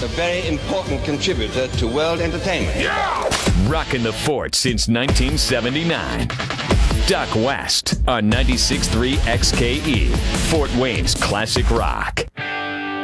a very important contributor to world entertainment. Yeah! Rocking the fort since 1979. Duck West on 96.3 XKE, Fort Wayne's classic rock.